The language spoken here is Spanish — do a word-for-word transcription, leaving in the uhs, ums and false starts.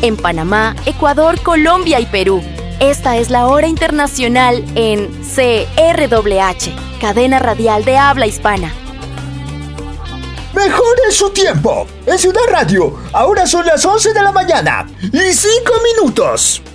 en Panamá, Ecuador, Colombia y Perú. Esta es la hora internacional en C R W H, cadena radial de habla hispana. Mejore su tiempo. En Ciudad Radio, ahora son las once de la mañana y cinco minutos.